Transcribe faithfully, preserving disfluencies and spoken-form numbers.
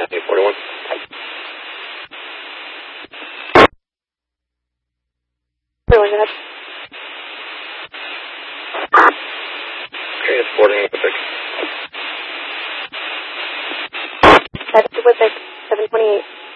eight forty-one. forty-one, go ahead. Okay, it's boarding with the pick. That's with the seven twenty-eight.